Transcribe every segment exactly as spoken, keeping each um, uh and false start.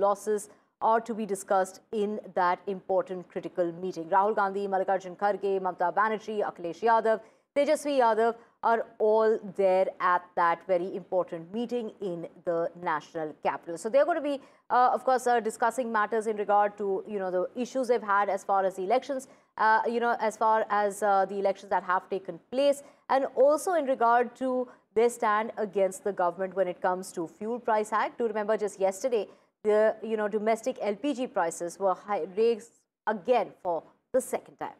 losses are to be discussed in that important critical meeting. Rahul Gandhi, Mallikarjun Kharge, Mamata Banerjee, Akhilesh Yadav, Tejasvi Yadav are all there at that very important meeting in the national capital. So they're going to be, uh, of course, uh, discussing matters in regard to, you know, the issues they've had as far as the elections, uh, you know, as far as uh, the elections that have taken place, and also in regard to their stand against the government when it comes to fuel price hike. Do remember just yesterday, the, you know, domestic L P G prices were high, raised again for the second time.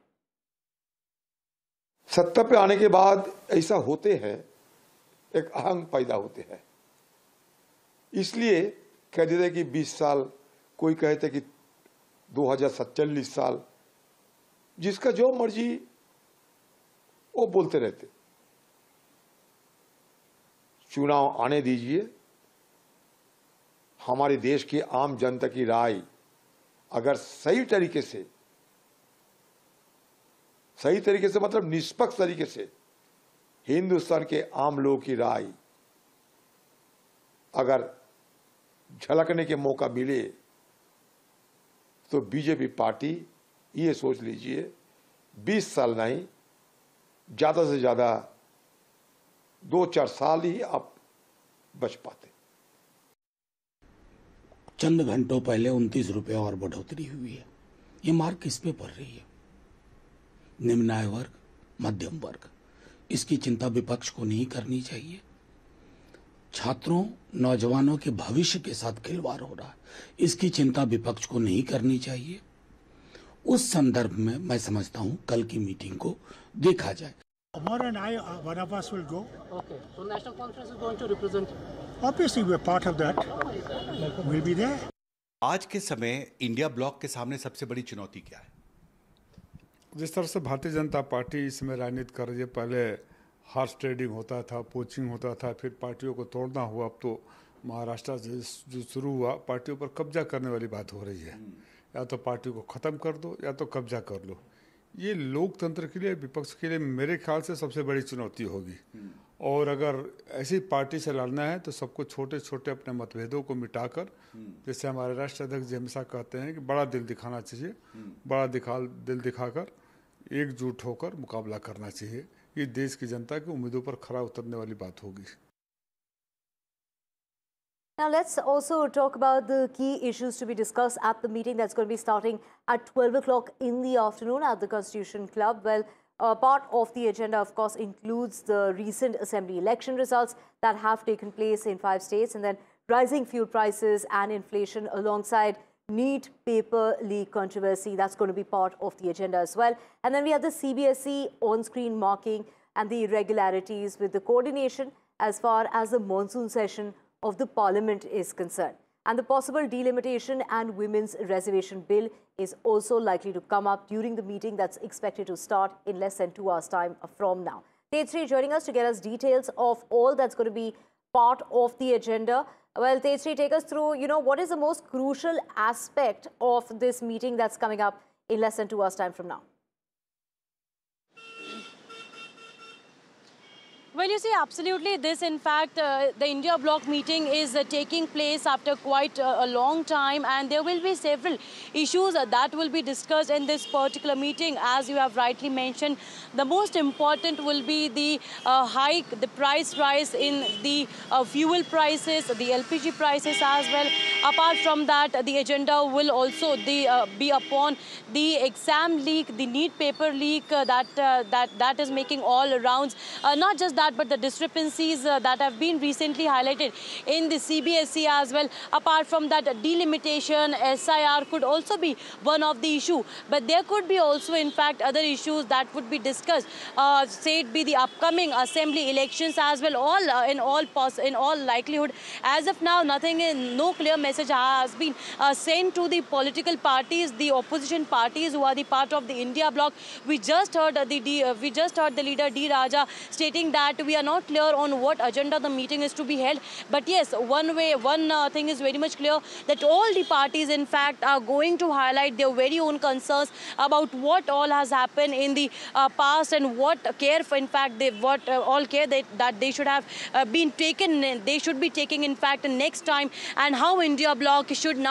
सत्ता पे आने के बाद ऐसा होते हैं, एक अहंग पैदा होते हैं। इसलिए कह देते कि बीस साल, कोई कहते कि दो हज़ार सत्तालीस साल, जिसका जो मर्जी वो बोलते रहते। चुनाव आने दीजिए, हमारे देश की आम जनता की राय अगर सही तरीके से सही तरीके से मतलब निष्पक्ष तरीके से हिंदुस्तान के आम लोगों की राय अगर झलकने के मौका मिले तो बीजेपी पार्टी ये सोच लीजिए बीस साल नहीं, ज्यादा से ज्यादा दो चार साल ही आप बच पाते। चंद घंटों पहले उनतीस रुपए और बढ़ोतरी हुई है। ये मार किस पे पड़ रही है? निम्न आय वर्ग, मध्यम वर्ग, इसकी चिंता विपक्ष को नहीं करनी चाहिए। छात्रों, नौजवानों के भविष्य के साथ खिलवाड़ हो रहा है, इसकी चिंता विपक्ष को नहीं करनी चाहिए। उस संदर्भ में मैं समझता हूं कल की मीटिंग को देखा जाए। Amar and I, uh, one of us will go. Okay, so National Conference is going to represent. Obviously, we're part of that. We'll be there. आज के समय इंडिया ब्लॉक के सामने सबसे बड़ी चुनौती क्या है? जिस तरह से भारतीय जनता पार्टी इसमें राजनीति कर रही है, पहले हॉर्स ट्रेडिंग होता था, पोचिंग होता था, फिर पार्टियों को तोड़ना हुआ, अब तो महाराष्ट्र से जो शुरू हुआ पार्टियों पर कब्जा करने वाली बात हो रही है। या तो पार्टी को ख़त्म कर दो या तो कब्जा कर लो। ये लोकतंत्र के लिए, विपक्ष के लिए मेरे ख्याल से सबसे बड़ी चुनौती होगी। और अगर ऐसी पार्टी से लड़ना है तो सबको छोटे छोटे अपने मतभेदों को मिटाकर, जैसे हमारे राष्ट्रीय अध्यक्ष जी हमेशा कहते हैं कि बड़ा दिल दिखाना चाहिए, बड़ा दिखा दिल दिखाकर एकजुट होकर मुकाबला करना चाहिए। ये देश की जनता की उम्मीदों पर खरा उतरने वाली बात होगी। Now let's also talk about the key issues to be discussed at the meeting that's going to be starting at twelve o'clock in the afternoon at the Constitution Club. Well, uh, part of the agenda, of course, includes the recent assembly election results that have taken place in five states, and then rising fuel prices and inflation alongside NEET paper leak controversy. That's going to be part of the agenda as well. And then we have the C B S E on-screen marking and the irregularities with the coordination as far as the monsoon session of the Parliament is concerned. And the possible delimitation and women's reservation bill is also likely to come up during the meeting that's expected to start in less than two hours' time from now. Tejasvi joining us to get us details of all that's going to be part of the agenda. Well, Tejasvi, take us through, you know, what is the most crucial aspect of this meeting that's coming up in less than two hours' time from now? Well, you see, absolutely. This, in fact, uh, the India Bloc meeting is uh, taking place after quite uh, a long time, and there will be several issues uh, that will be discussed in this particular meeting. As you have rightly mentioned, the most important will be the uh, hike, the price rise in the uh, fuel prices, the L P G prices as well. Apart from that, the agenda will also the, uh, be upon the exam leak, the NEET paper leak uh, that, uh, that, that is making all rounds. Uh, not just that, but the discrepancies uh, that have been recently highlighted in the C B S E as well. Apart from that, delimitation, S I R could also be one of the issue. But there could be also, in fact, other issues that would be discussed. Uh, say it be the upcoming assembly elections as well. All uh, in all pos in all likelihood, as of now, nothing, in, no clear message has been uh, sent to the political parties, the opposition parties who are the part of the India Bloc. We just heard uh, the D, uh, we just heard the leader D Raja stating that we are not clear on what agenda the meeting is to be held. But yes, one way, one uh, thing is very much clear, that all the parties, in fact, are going to highlight their very own concerns about what all has happened in the uh, past and what care, in fact, they what uh, all care they, that they should have uh, been taken, they should be taking, in fact, next time, and how India Bloc should now